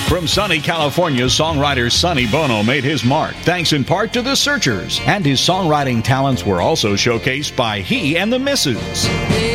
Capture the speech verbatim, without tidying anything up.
From sunny California, songwriter Sonny Bono made his mark, thanks in part to The Searchers. And his songwriting talents were also showcased by he and the Misses.